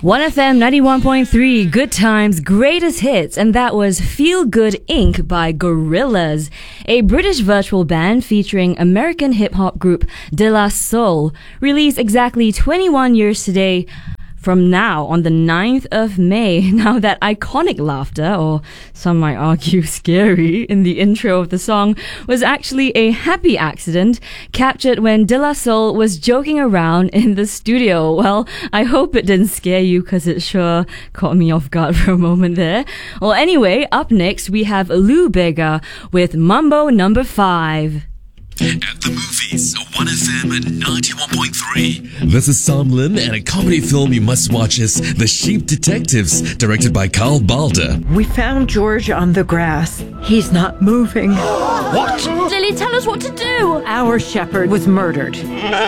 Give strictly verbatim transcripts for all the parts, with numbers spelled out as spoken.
one F M ninety-one point three, Good Times, Greatest Hits, and that was Feel Good Incorporated by Gorillaz, a British virtual band featuring American hip-hop group De La Soul, released exactly twenty-one years today from now on the ninth of May. Now that iconic laughter, or some might argue scary, in the intro of the song was actually a happy accident captured when De La Soul was joking around in the studio. Well, I hope it didn't scare you because it sure caught me off guard for a moment there. Well, anyway, up next we have Lou Bega with Mambo Number five. At the movies, one F M ninety-one point three. This is Sam Lin, and a comedy film you must watch is The Sheep Detectives, directed by Carl Balder. We found George on the grass. He's not moving. What? Lily, tell us what to do. Our shepherd was murdered.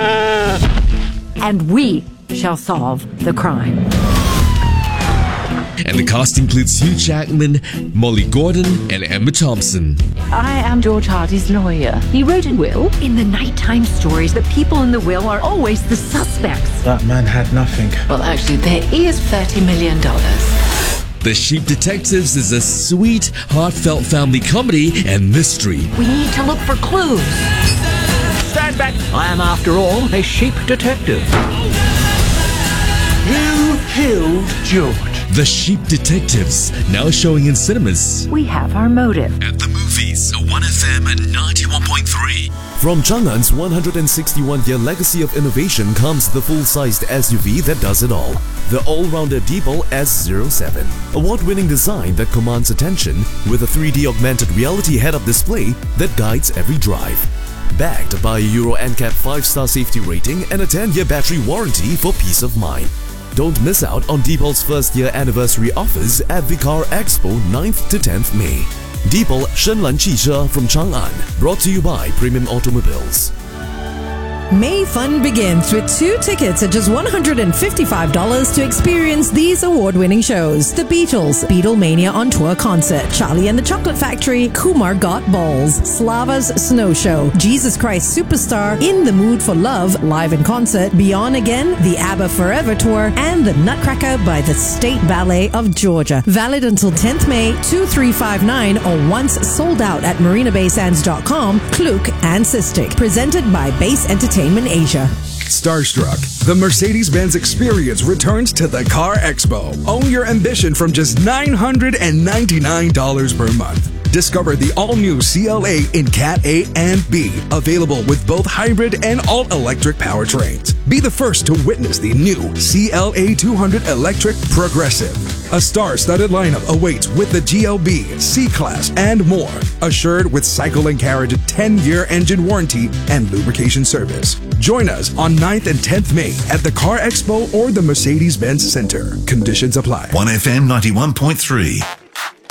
And we shall solve the crime. And the cast includes Hugh Jackman, Molly Gordon, and Emma Thompson. I am George Hardy's lawyer. He wrote a will. In the nighttime stories, the people in the will are always the suspects. That man had nothing. Well, actually, there is thirty million dollars. The Sheep Detectives is a sweet, heartfelt family comedy and mystery. We need to look for clues. Stand back. I am, after all, a sheep detective. Who killed George? The Sheep Detectives, now showing in cinemas. We have our motive. At the movies, one F M ninety-one point three. From Chang'an's one hundred sixty-one-year legacy of innovation comes the full-sized S U V that does it all. The all-rounder Deepal S zero seven. Award-winning design that commands attention with a three D augmented reality head-up display that guides every drive. Backed by a Euro N C A P five-star safety rating and a ten-year battery warranty for peace of mind. Don't miss out on Deepal's first-year anniversary offers at the Car Expo ninth to tenth May. Deepal Shenlan汽车 from Chang'an, brought to you by Premium Automobiles. May fun begins with two tickets at just one hundred fifty-five dollars to experience these award-winning shows. The Beatles, Beatlemania on Tour Concert, Charlie and the Chocolate Factory, Kumar Got Balls, Slava's Snow Show, Jesus Christ Superstar, In the Mood for Love, live in concert, Beyond Again, the ABBA Forever Tour, and the Nutcracker by the State Ballet of Georgia. Valid until tenth May, two three five nine, or once sold out at marina bay sands dot com, Klook and Sistik. Presented by Base Entertainment Asia. Starstruck, the Mercedes-Benz experience returns to the Car Expo. Own your ambition from just nine hundred ninety-nine dollars per month. Discover the all-new C L A in Cat A and B, available with both hybrid and all-electric powertrains. Be the first to witness the new C L A two hundred Electric Progressive. A star-studded lineup awaits with the G L B, C-Class, and more. Assured with Cycle and Carriage ten-year engine warranty and lubrication service. Join us on ninth and tenth May at the Car Expo or the Mercedes-Benz Center. Conditions apply. one F M ninety-one point three.